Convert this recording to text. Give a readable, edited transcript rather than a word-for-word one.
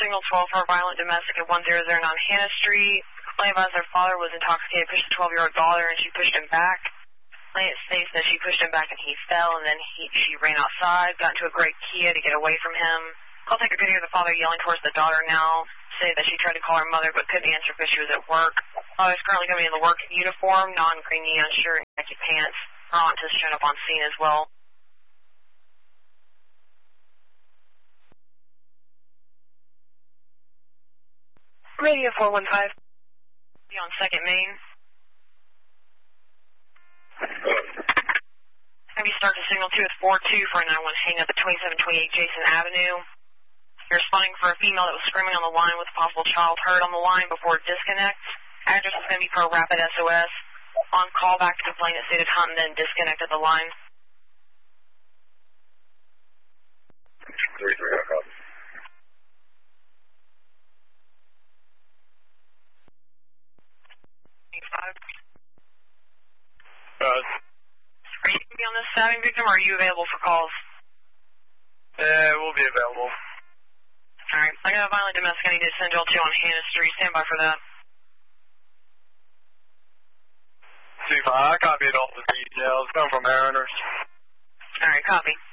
signal 12 for a violent domestic at 1009 Hannah Street. Claim as their father was intoxicated, pushed a 12-year-old daughter, and she pushed him back. Client states that she pushed him back and he fell, and then she ran outside, got into a gray Kia to get away from him. I'll take a video of the father yelling towards the daughter now, say that she tried to call her mother but couldn't answer because she was at work. Father's currently going to be in the work uniform, non-green neon shirt, and khaki pants. Her aunt has shown up on scene as well. Radio 415. Be on 2nd Main. Have you start to signal 2 with 42 for a 911 hang up at 2728 Jason Avenue. You're responding for a female that was screaming on the line with a possible child heard on the line before it disconnects. Address is going to be for a rapid SOS. On call back to complain at State of Hunt and then disconnected the line. 3-3, no problem. Are you going to be on this stabbing victim, or are you available for calls? We'll be available. Alright, I got a violent domestic I need to send y'all to on Hannah Street. Stand by for that. 2-5, I copied all the details. Come from Mariners. Alright, copy.